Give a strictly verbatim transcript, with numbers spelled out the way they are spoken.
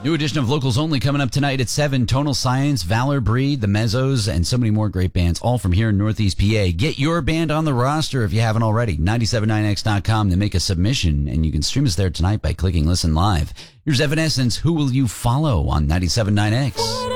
New edition of Locals Only coming up tonight at seven. Tonal Science, Valor Breed, the Mezzos, and so many more great bands, all from here in Northeast P A. Get your band on the roster if you haven't already. nine seven nine x dot com to make a submission, and you can stream us there tonight by clicking Listen Live. Here's Evanescence, Who Will You Follow on ninety-seven point nine X.